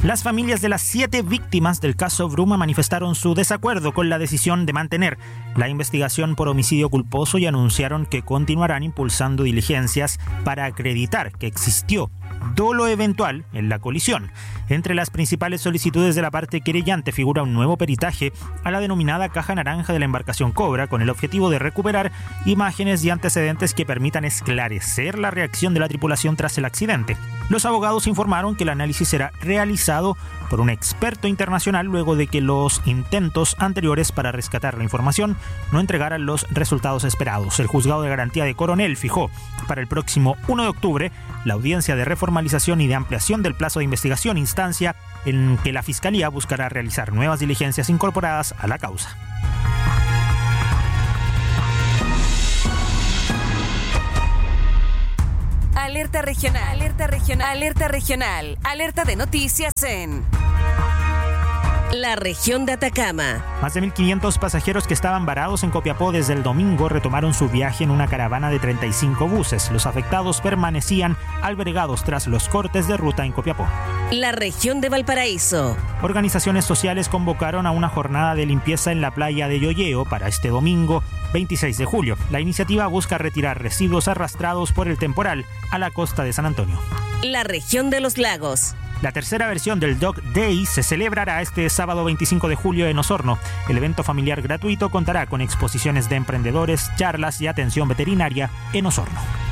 Las familias de las 7 víctimas del caso Bruma manifestaron su desacuerdo con la decisión de mantener la investigación por homicidio culposo y anunciaron que continuarán impulsando diligencias para acreditar que existió dolo eventual en la colisión. Entre las principales solicitudes de la parte querellante figura un nuevo peritaje a la denominada caja naranja de la embarcación Cobra, con el objetivo de recuperar imágenes y antecedentes que permitan esclarecer la reacción de la tripulación tras el accidente. Los abogados informaron que el análisis será realizado por un experto internacional luego de que los intentos anteriores para rescatar la información no entregaran los resultados esperados. El juzgado de garantía de Coronel fijó para el próximo 1 de octubre la audiencia de reformalización y de ampliación del plazo de investigación, instancia en que la Fiscalía buscará realizar nuevas diligencias incorporadas a la causa. Alerta regional, alerta regional, alerta regional, alerta de noticias en la región de Atacama. Más de 1.500 pasajeros que estaban varados en Copiapó desde el domingo retomaron su viaje en una caravana de 35 buses. Los afectados permanecían albergados tras los cortes de ruta en Copiapó. La región de Valparaíso. Organizaciones sociales convocaron a una jornada de limpieza en la playa de Yoyeo para este domingo 26 de julio. La iniciativa busca retirar residuos arrastrados por el temporal a la costa de San Antonio. La región de los lagos. La tercera versión del Dog Day se celebrará este sábado 25 de julio en Osorno. El evento familiar gratuito contará con exposiciones de emprendedores, charlas y atención veterinaria en Osorno.